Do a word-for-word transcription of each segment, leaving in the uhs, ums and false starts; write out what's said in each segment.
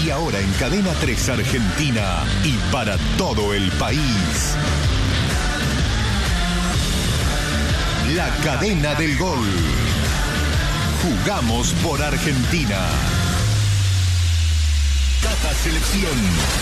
Y ahora en Cadena tres Argentina y para todo el país. La Cadena del Gol. Jugamos por Argentina. Tata Selección.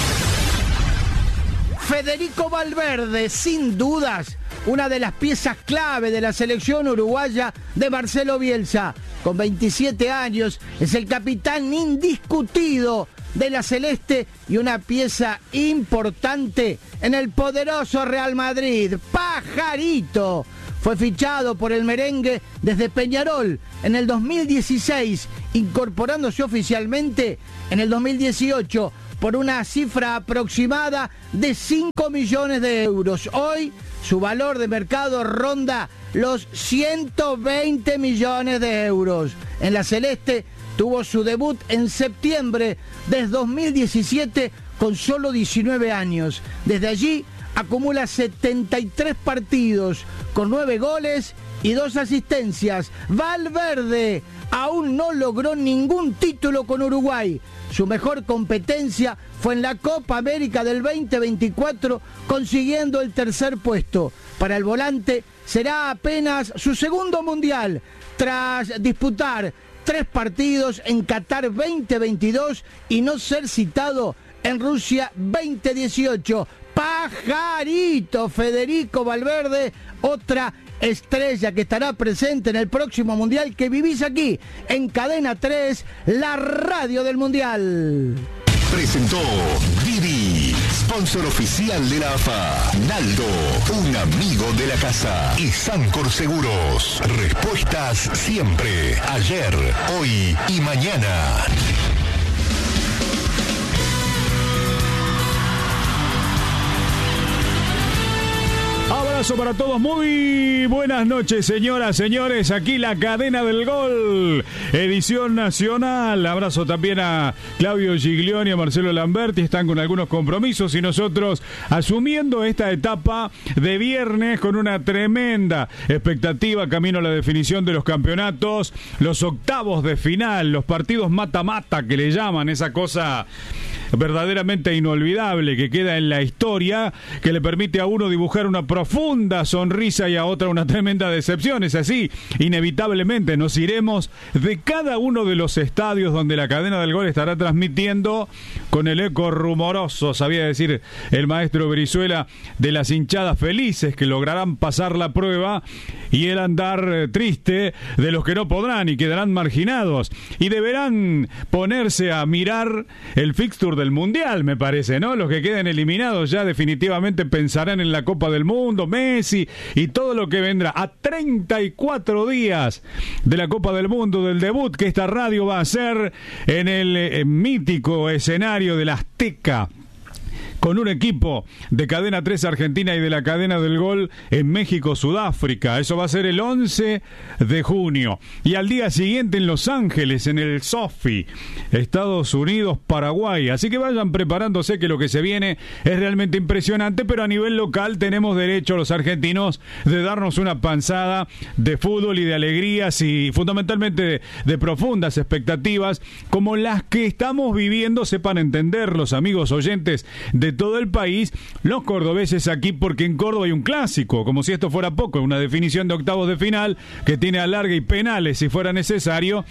Federico Valverde, sin dudas, una de las piezas clave de la selección uruguaya de Marcelo Bielsa. Con veintisiete años, es el capitán indiscutido de la Celeste y una pieza importante en el poderoso Real Madrid. ¡Pajarito! Fue fichado por el merengue desde Peñarol en el dos mil dieciséis, incorporándose oficialmente en el dos mil dieciocho por una cifra aproximada de cinco millones de euros. Hoy su valor de mercado ronda los ciento veinte millones de euros. En la Celeste tuvo su debut en septiembre de dos mil diecisiete con solo diecinueve años. Desde allí acumula setenta y tres partidos con nueve goles y dos asistencias. Valverde aún no logró ningún título con Uruguay. Su mejor competencia fue en la Copa América del veinte veinticuatro, consiguiendo el tercer puesto. Para el volante será apenas su segundo mundial, tras disputar tres partidos en Qatar veinte veintidós y no ser citado en Rusia veinte dieciocho. Pajarito Federico Valverde, otra estrella que estará presente en el próximo Mundial que vivís aquí, en Cadena tres, la radio del Mundial. Presentó Didi, sponsor oficial de la A F A. Naldo, un amigo de la casa. Y Sancor Seguros, respuestas siempre, ayer, hoy y mañana. Abrazo para todos, muy buenas noches, señoras, señores, aquí la Cadena del Gol, edición nacional. Abrazo también a Claudio Giglioni y a Marcelo Lamberti, están con algunos compromisos y nosotros asumiendo esta etapa de viernes con una tremenda expectativa camino a la definición de los campeonatos, los octavos de final, los partidos mata-mata que le llaman, esa cosa verdaderamente inolvidable que queda en la historia, que le permite a uno dibujar una profunda sonrisa y a otra una tremenda decepción. Es así, inevitablemente nos iremos de cada uno de los estadios donde la Cadena del Gol estará transmitiendo con el eco rumoroso, sabía decir el maestro Brizuela, de las hinchadas felices que lograrán pasar la prueba y el andar triste de los que no podrán y quedarán marginados y deberán ponerse a mirar el fixture del Mundial, me parece, ¿no? Los que queden eliminados ya definitivamente pensarán en la Copa del Mundo, Messi y todo lo que vendrá. A treinta y cuatro días de la Copa del Mundo, del debut que esta radio va a hacer en el eh, mítico escenario del Azteca, con un equipo de Cadena tres Argentina y de la Cadena del Gol en México, Sudáfrica. Eso va a ser el once de junio. Y al día siguiente en Los Ángeles, en el SoFi, Estados Unidos, Paraguay. Así que vayan preparándose, que lo que se viene es realmente impresionante, pero a nivel local tenemos derecho los argentinos de darnos una panzada de fútbol y de alegrías y fundamentalmente de, de profundas expectativas como las que estamos viviendo. Sepan entender los amigos oyentes de todo el país, los cordobeses aquí, porque en Córdoba hay un clásico, como si esto fuera poco, una definición de octavos de final que tiene alargue y penales si fuera necesario,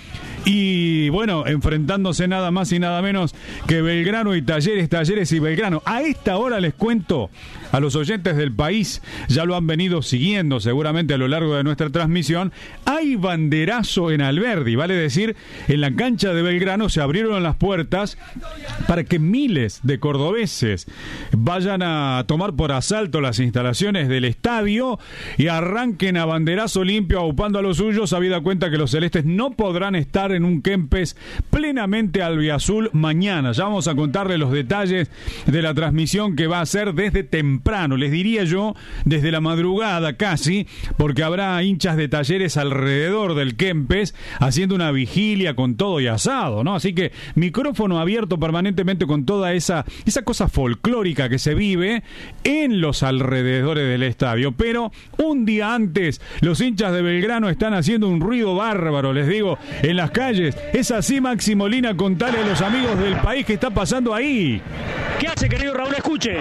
y bueno, enfrentándose nada más y nada menos que Belgrano y Talleres, Talleres y Belgrano. A esta hora les cuento a los oyentes del país, ya lo han venido siguiendo seguramente a lo largo de nuestra transmisión, hay banderazo en Alberdi, vale decir, en la cancha de Belgrano se abrieron las puertas para que miles de cordobeses vayan a tomar por asalto las instalaciones del estadio y arranquen a banderazo limpio aupando a los suyos, habida cuenta que los celestes no podrán estar en un Kempes plenamente albiazul mañana. Ya vamos a contarles los detalles de la transmisión que va a ser desde temprano, les diría yo desde la madrugada casi, porque habrá hinchas de Talleres alrededor del Kempes haciendo una vigilia con todo y asado, ¿no? Así que micrófono abierto permanentemente con toda esa esa cosa folclórica folclórica que se vive en los alrededores del estadio. Pero un día antes, los hinchas de Belgrano están haciendo un ruido bárbaro, les digo, en las calles. Es así, Maxi Molina, contale a los amigos del país qué está pasando ahí. ¿Qué hace, querido Raúl? Escuche.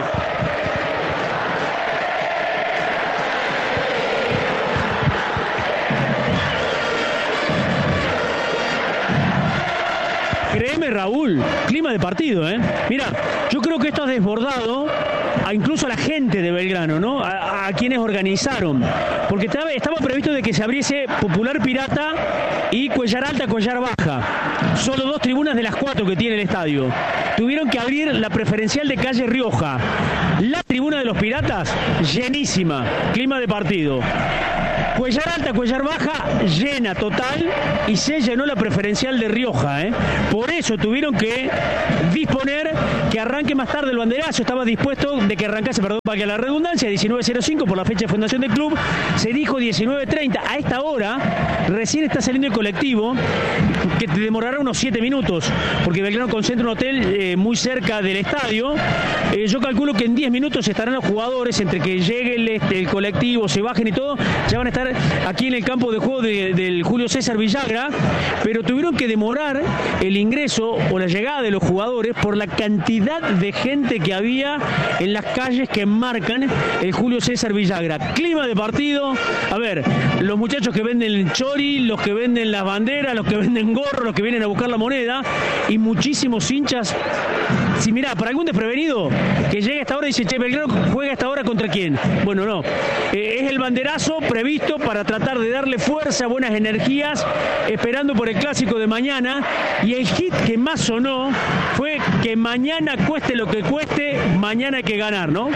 Créeme, Raúl, clima de partido, ¿eh? Mira, yo creo que esto ha desbordado a incluso a la gente de Belgrano, ¿no? A, a quienes organizaron. Porque estaba, estaba previsto de que se abriese Popular Pirata y Cuellar Alta, Cuellar Baja. Solo dos tribunas de las cuatro que tiene el estadio. Tuvieron que abrir la preferencial de calle Rioja. La tribuna de los Piratas, llenísima. Clima de partido. Cuellar Alta, Cuellar Baja, llena total, y se llenó la preferencial de Rioja, ¿eh? Por eso tuvieron que disponer que arranque más tarde el banderazo. Estaba dispuesto de que arrancase, perdón, para que la redundancia, diecinueve cero cinco por la fecha de fundación del club. Se dijo diecinueve treinta. A esta hora recién está saliendo el colectivo, que te demorará unos siete minutos, porque Belgrano concentra un hotel eh, muy cerca del estadio. Eh, yo calculo que en diez minutos estarán los jugadores, entre que llegue el, este, el colectivo, se bajen y todo, ya van a estar aquí en el campo de juego de, del Julio César Villagra, pero tuvieron que demorar el ingreso o la llegada de los jugadores por la cantidad de gente que había en las calles que marcan el Julio César Villagra. Clima de partido, a ver, los muchachos que venden el chori, los que venden las banderas, los que venden gorros, los que vienen a buscar la moneda, y muchísimos hinchas. Si mirá, para algún desprevenido que llegue a esta hora y dice, che, Belgrano juega a esta hora ¿contra quién? Bueno, no, eh, es el banderazo previsto para tratar de darle fuerza, buenas energías, esperando por el clásico de mañana. Y el hit que más sonó fue que mañana cueste lo que cueste, mañana hay que ganar, ¿no?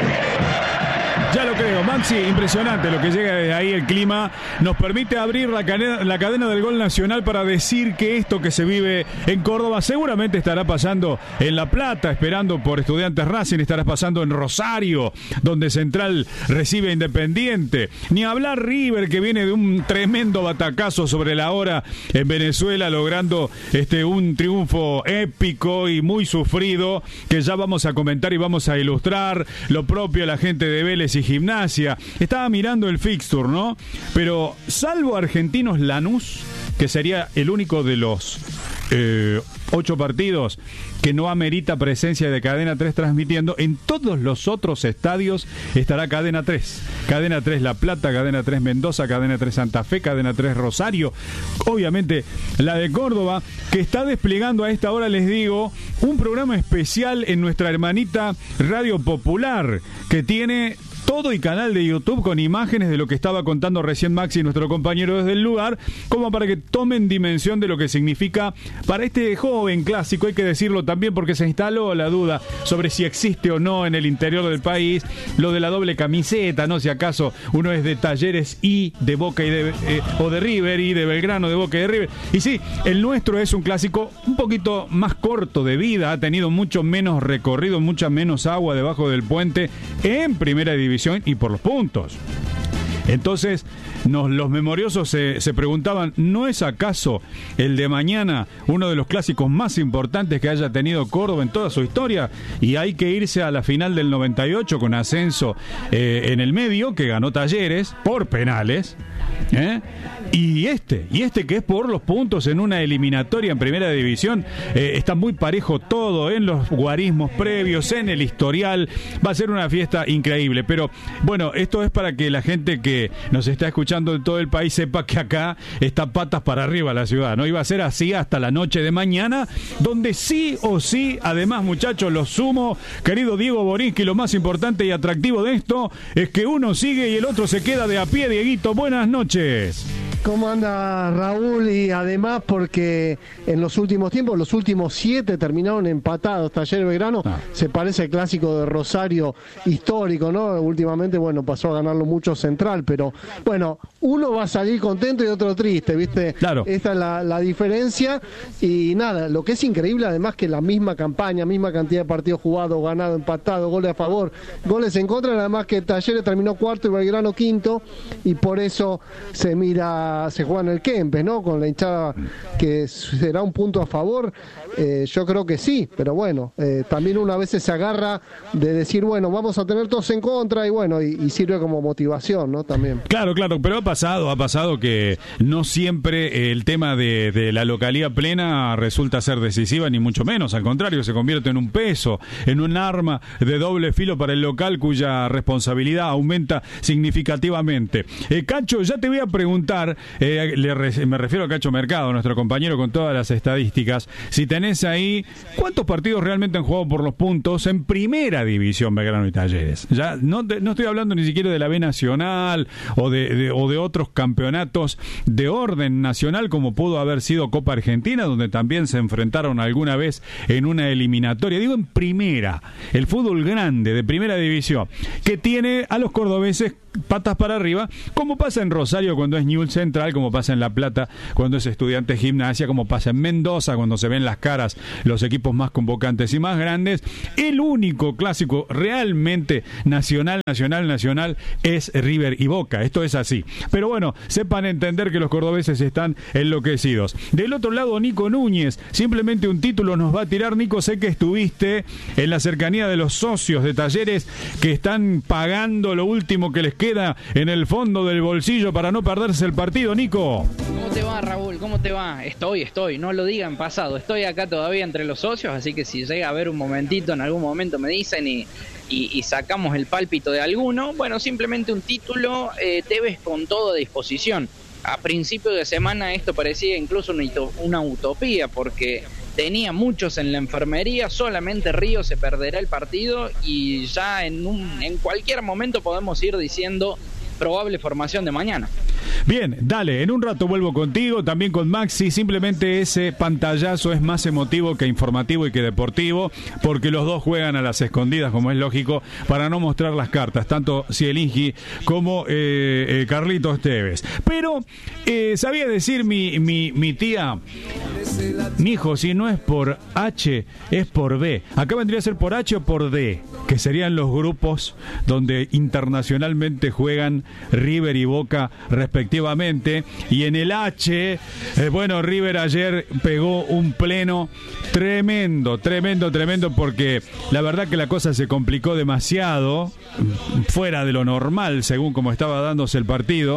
Ya lo creo, Maxi, impresionante lo que llega desde ahí. El clima nos permite abrir la cadena, la cadena del gol nacional para decir que esto que se vive en Córdoba seguramente estará pasando en La Plata, esperando por Estudiantes Racing, estará pasando en Rosario, donde Central recibe a Independiente. Ni hablar River, que viene de un tremendo batacazo sobre la hora en Venezuela, logrando este un triunfo épico y muy sufrido, que ya vamos a comentar y vamos a ilustrar. Lo propio la gente de Vélez y Gimnasia. Estaba mirando el fixture, ¿no? Pero salvo Argentinos Lanús, que sería el único de los eh, ocho partidos que no amerita presencia de Cadena tres transmitiendo, en todos los otros estadios estará Cadena tres. Cadena tres La Plata, Cadena tres Mendoza, Cadena tres Santa Fe, Cadena tres Rosario, obviamente la de Córdoba, que está desplegando a esta hora, les digo, un programa especial en nuestra hermanita Radio Popular, que tiene todo y canal de YouTube con imágenes de lo que estaba contando recién Maxi, nuestro compañero desde el lugar, como para que tomen dimensión de lo que significa para este joven clásico. Hay que decirlo también porque se instaló la duda sobre si existe o no en el interior del país lo de la doble camiseta, no, si acaso uno es de Talleres y de Boca y de eh, o de River y de Belgrano, de Boca y de River. Y sí, el nuestro es un clásico un poquito más corto de vida, ha tenido mucho menos recorrido, mucha menos agua debajo del puente en primera división y por los puntos. Entonces, nos, los memoriosos se, se preguntaban, ¿no es acaso el de mañana uno de los clásicos más importantes que haya tenido Córdoba en toda su historia? Y hay que irse a la final del noventa y ocho con Ascenso eh, en el medio, que ganó Talleres por penales, ¿eh? Y este, y este que es por los puntos en una eliminatoria en primera división, eh, está muy parejo todo en los guarismos previos, en el historial, va a ser una fiesta increíble. Pero bueno, esto es para que la gente que nos está escuchando de todo el país sepa que acá está patas para arriba la ciudad, ¿no? Iba a ser así hasta la noche de mañana, donde sí o sí, además, muchachos, lo sumo, querido Diego Borinsky, lo más importante y atractivo de esto es que uno sigue y el otro se queda de a pie. Dieguito, buenas noches. ¿Cómo anda, Raúl? Y además porque en los últimos tiempos, los últimos siete terminaron empatados. Talleres Belgrano, ah. se parece al clásico de Rosario histórico, ¿no? Últimamente, bueno, pasó a ganarlo mucho Central, pero bueno, uno va a salir contento y otro triste, ¿viste? Claro. Esta es la, la diferencia. Y nada, lo que es increíble además que la misma campaña, misma cantidad de partidos jugados, ganado, empatado, goles a favor, goles en contra, además que Talleres terminó cuarto y Belgrano quinto, y por eso se mira la se juega en el Kempes, ¿no? Con la hinchada, que será un punto a favor. Eh, yo creo que sí, pero bueno, eh, también una vez se agarra de decir, bueno, vamos a tener todos en contra y bueno, y, y sirve como motivación, ¿no? También. Claro, claro, pero ha pasado, ha pasado que no siempre el tema de, de la localía plena resulta ser decisiva, ni mucho menos, al contrario, se convierte en un peso, en un arma de doble filo para el local cuya responsabilidad aumenta significativamente. Eh, Cacho, ya te voy a preguntar, eh, le re, me refiero a Cacho Mercado, nuestro compañero con todas las estadísticas, si tenés ahí, ¿cuántos partidos realmente han jugado por los puntos en primera división Belgrano y Talleres? Ya no, te, no estoy hablando ni siquiera de la B Nacional o de, de, o de otros campeonatos de orden nacional como pudo haber sido Copa Argentina, donde también se enfrentaron alguna vez en una eliminatoria. Digo en primera, el fútbol grande de primera división, que tiene a los cordobeses patas para arriba, como pasa en Rosario cuando es Newell's Central, como pasa en La Plata cuando es Estudiantes Gimnasia, como pasa en Mendoza cuando se ven las caras los equipos más convocantes y más grandes. El único clásico realmente nacional, nacional, nacional es River y Boca. Esto es así. Pero bueno, sepan entender que los cordobeses están enloquecidos. Del otro lado, Nico Núñez, simplemente un título nos va a tirar. Nico, sé que estuviste en la cercanía de los socios de Talleres que están pagando lo último que les queda en el fondo del bolsillo para no perderse el partido. Nico, ¿cómo te va, Raúl? ¿Cómo te va? Estoy, estoy, no lo digan pasado, estoy acá todavía entre los socios, así que si llega a haber un momentito, en algún momento me dicen y, y, y sacamos el pálpito de alguno. Bueno, simplemente un título, eh, Tevez con todo a disposición. A principio de semana esto parecía incluso una, una utopía, porque tenía muchos en la enfermería, solamente Río se perderá el partido y ya en, un, en cualquier momento podemos ir diciendo probable formación de mañana. Bien, dale, en un rato vuelvo contigo, también con Maxi. Simplemente ese pantallazo es más emotivo que informativo y que deportivo, porque los dos juegan a las escondidas, como es lógico, para no mostrar las cartas, tanto Zielinski como eh, eh, Carlitos Tevez. Pero, eh, sabía decir mi, mi, mi tía, mijo, si no es por H, es por B. Acá vendría a ser por H o por D, que serían los grupos donde internacionalmente juegan River y Boca respectivamente. Y en el H, eh, bueno, River ayer pegó un pleno tremendo, tremendo, tremendo, porque la verdad que la cosa se complicó demasiado, fuera de lo normal, según como estaba dándose el partido.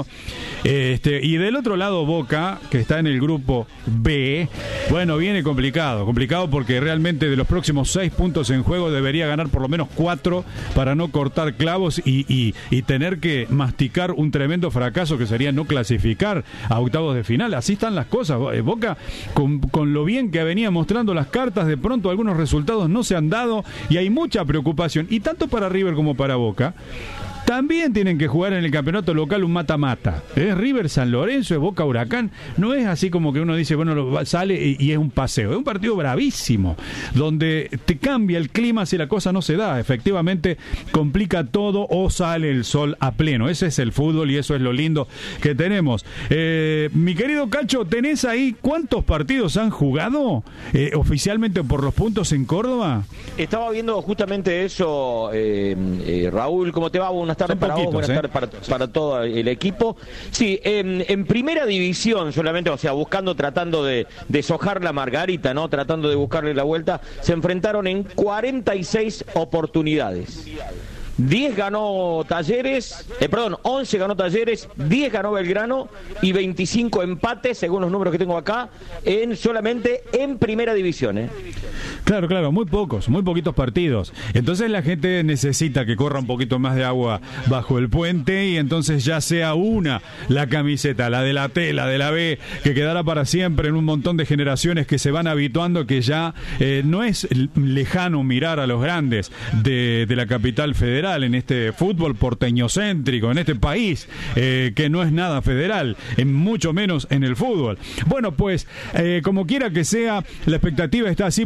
Este, y del otro lado Boca, que está en el grupo B, bueno, viene complicado, complicado porque realmente de los próximos seis puntos en juego debería ganar por lo menos cuatro para no cortar clavos y, y, y tener que masticar un tremendo fracaso que sería no clasificar a octavos de final. Así están las cosas. Boca, con, con lo bien que venía mostrando las cartas, de pronto algunos resultados no se han dado y hay mucha preocupación, y tanto para River como para Boca. También tienen que jugar en el campeonato local un mata-mata. Es River San Lorenzo, es Boca Huracán. No es así como que uno dice, bueno, sale y, y es un paseo. Es un partido bravísimo, donde te cambia el clima si la cosa no se da. Efectivamente, complica todo o sale el sol a pleno. Ese es el fútbol y eso es lo lindo que tenemos. Eh, mi querido Cacho, ¿tenés ahí cuántos partidos han jugado eh, oficialmente por los puntos en Córdoba? Estaba viendo justamente eso, eh, eh, Raúl. ¿Cómo te va? Buenas tardes para vos, buenas tardes para, para todo el equipo. Sí, en, en primera división solamente, o sea, buscando, tratando de deshojar la margarita, ¿no? Tratando de buscarle la vuelta, se enfrentaron en cuarenta y seis oportunidades. diez ganó Talleres, eh, perdón, once ganó Talleres, diez ganó Belgrano y veinticinco empates, según los números que tengo acá, en solamente en primera división, ¿eh? Claro, claro, muy pocos, muy poquitos partidos. Entonces la gente necesita que corra un poquito más de agua bajo el puente y entonces ya sea una la camiseta, la de la T, la de la B, que quedará para siempre en un montón de generaciones que se van habituando, que ya eh, no es lejano mirar a los grandes de, de la capital federal en este fútbol porteñocéntrico, en este país eh, que no es nada federal, en mucho menos en el fútbol. Bueno, pues, eh, como quiera que sea, la expectativa está así planteada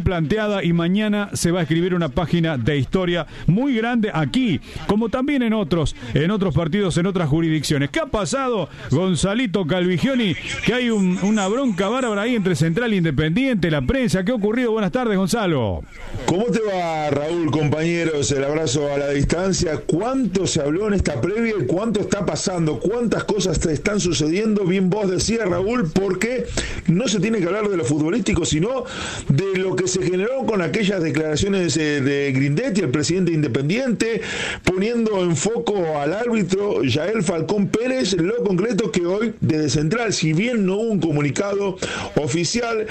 goleada y mañana se va a escribir una página de historia muy grande aquí, como también en otros, en otros partidos, en otras jurisdicciones. ¿Qué ha pasado, Gonzalito Calvigioni? Que hay un, una bronca bárbara ahí entre Central e Independiente, la prensa. ¿Qué ha ocurrido? Buenas tardes, Gonzalo. ¿Cómo te va, Raúl, compañeros? El abrazo a la distancia. ¿Cuánto se habló en esta previa y cuánto está pasando? ¿Cuántas cosas te están sucediendo? Bien vos decías, Raúl, porque no se tiene que hablar de lo futbolístico, sino de lo que se generó con aquellas declaraciones de Grindetti, el presidente independiente, poniendo en foco al árbitro Yael Falcón Pérez. Lo concreto que hoy desde Central, si bien no hubo un comunicado oficial,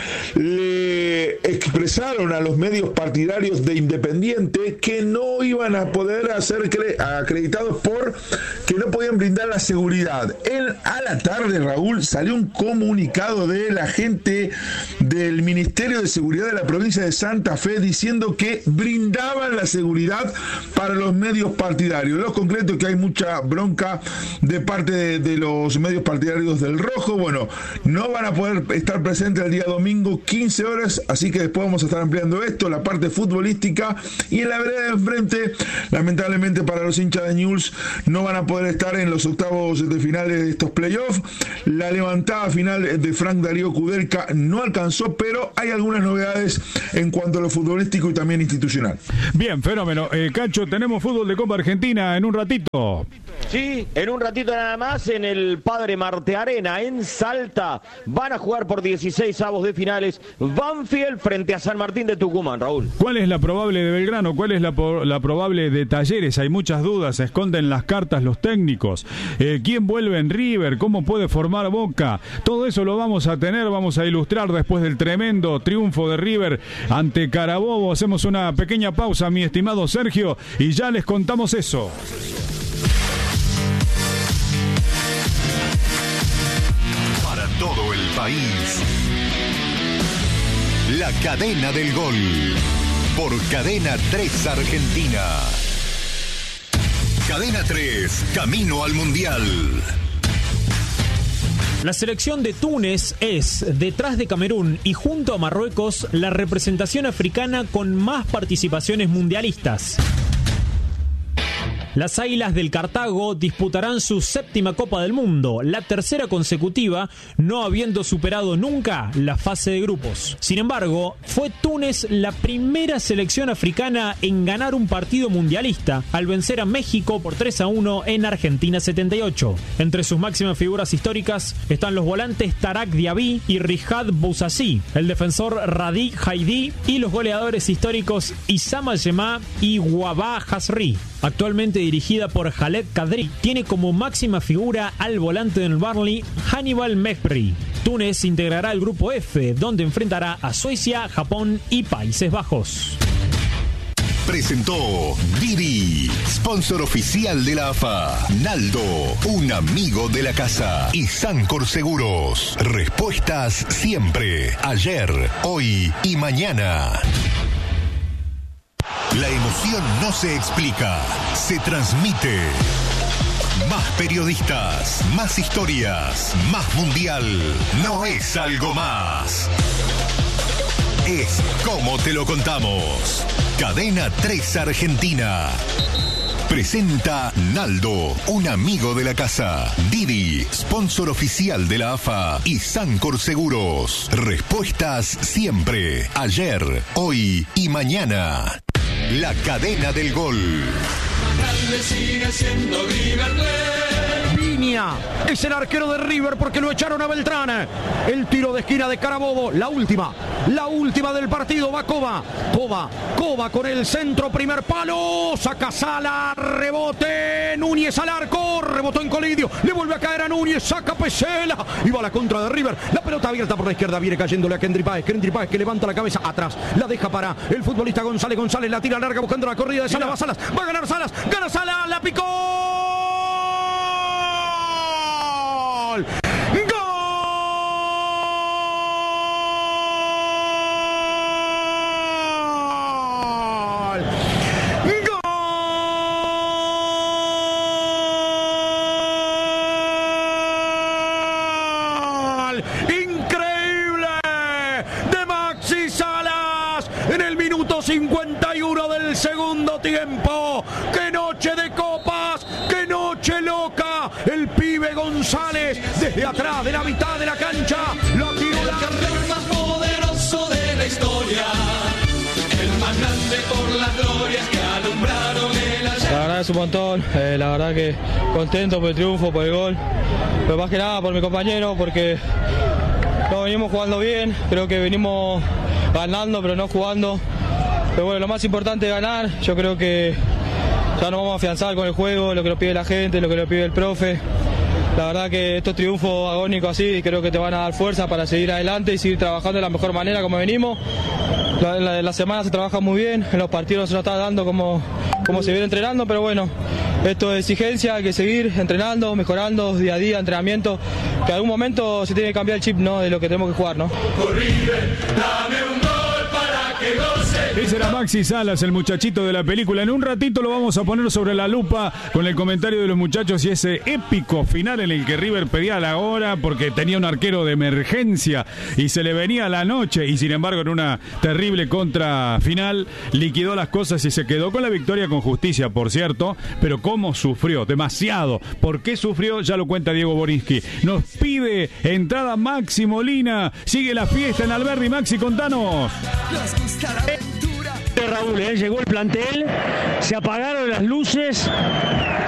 le expresaron a los medios partidarios de Independiente que no iban a poder ser acreditados por que no podían brindar la seguridad. En, a la tarde, Raúl, salió un comunicado de la gente del Ministerio de Seguridad de la provincia de Santa Fe diciendo que brindaban la seguridad para los medios partidarios. Lo concreto es que hay mucha bronca de parte de, de los medios partidarios del Rojo. Bueno, no van a poder estar presentes el día domingo quince horas, así que después vamos a estar ampliando esto, la parte futbolística, y en la vereda de enfrente, lamentablemente para los hinchas de Newell's, no van a poder estar en los octavos de finales de estos playoffs. La levantada final de Frank Darío Kudelka no alcanzó, pero hay algunas novedades en cuanto a lo futbolístico y también institucional. Bien, fenómeno. Eh, Cacho, tenemos fútbol de Copa Argentina en un ratito. Sí, en un ratito nada más en el Padre Marte Arena, en Salta. Van a jugar por dieciséis avos de finales Banfield frente a San Martín de Tucumán, Raúl. ¿Cuál es la probable de Belgrano? ¿Cuál es la, la probable de Talleres? Hay muchas dudas, se esconden las cartas los técnicos. Eh, ¿Quién vuelve en River? ¿Cómo puede formar Boca? Todo eso lo vamos a tener, vamos a ilustrar después del tremendo triunfo de River ante Carabobo. Hacemos una pequeña pausa, mi estimado Sergio, y ya les contamos eso. Para todo el país, la cadena del gol, por Cadena tres Argentina. Cadena tres, camino al Mundial. La selección de Túnez es, detrás de Camerún y junto a Marruecos, la representación africana con más participaciones mundialistas. Las Águilas del Cartago disputarán su séptima Copa del Mundo, la tercera consecutiva, no habiendo superado nunca la fase de grupos. Sin embargo, fue Túnez la primera selección africana en ganar un partido mundialista, al vencer a México por tres a uno en Argentina setenta y ocho. Entre sus máximas figuras históricas están los volantes Tarak Diaby y Rihad Bouzazi, el defensor Radi Haidi y los goleadores históricos Issama Yema y Wabah Hasri. Actualmente dirigida por Khaled Kadri, tiene como máxima figura al volante del Burnley, Hannibal Mejbri. Túnez integrará el grupo F, donde enfrentará a Suecia, Japón y Países Bajos. Presentó Didi, sponsor oficial de la A F A. Naldo, un amigo de la casa. Y Sancor Seguros, respuestas siempre, ayer, hoy y mañana. La emoción no se explica, se transmite. Más periodistas, más historias, más mundial. No es algo más. Es como te lo contamos. Cadena tres Argentina. Presenta Naldo, un amigo de la casa. Didi, sponsor oficial de la A F A. Y Sancor Seguros. Respuestas siempre, ayer, hoy y mañana. La cadena del gol. Sigue siendo River Plate. Viña es el arquero de River porque lo echaron a Beltrán. El tiro de esquina de Carabobo, la última, la última del partido. Va Coba, Coba, Coba con el centro, primer palo, saca Sala, rebote, Núñez al arco, rebotó en Colidio, le vuelve a caer a Núñez, saca Pesela y va a la contra de River. La pelota abierta por la izquierda, viene cayéndole a Kendry Páez, Kendry Páez que levanta la cabeza atrás, la deja para el futbolista González, González la tira larga buscando la corrida de Salas, va Salas, va a ganar Salas, gana Salas, la picó. ¡Gol! Increíble de Maxi Salas en el minuto Minuto cincuenta y uno del segundo tiempo. ¡Qué noche de copas! ¡Qué noche loca! El pibe González desde atrás de la mitad de la cancha lo tiró la campeón más poderoso de la historia, el más grande por las glorias que alumbraron el ayer. La verdad es un montón, eh, la verdad que contento por el triunfo, por el gol, pero más que nada por mi compañero, porque no venimos jugando bien, creo que venimos ganando pero no jugando, pero bueno, lo más importante es ganar. Yo creo que ya nos vamos a afianzar con el juego, lo que nos pide la gente, lo que nos pide el profe. La verdad que estos triunfos agónicos así creo que te van a dar fuerza para seguir adelante y seguir trabajando de la mejor manera como venimos. La, la, la semana se trabaja muy bien, en los partidos se nos está dando como, como se viene entrenando, pero bueno, esto es exigencia, hay que seguir entrenando, mejorando día a día, entrenamiento, que en algún momento se tiene que cambiar el chip, ¿no?, de lo que tenemos que jugar, ¿no? River, dame un gol para que goce. Ese era Maxi Salas, el muchachito de la película. En un ratito lo vamos a poner sobre la lupa con el comentario de los muchachos y ese épico final en el que River pedía la hora porque tenía un arquero de emergencia y se le venía la noche, y sin embargo en una terrible contra final liquidó las cosas y se quedó con la victoria con justicia, por cierto. Pero cómo sufrió, demasiado. ¿Por qué sufrió? Ya lo cuenta Diego Borinsky. Nos pide entrada Maxi Molina. Sigue la fiesta en Alberdi. Maxi, contanos. Raúl, ¿eh? Llegó el plantel, se apagaron las luces,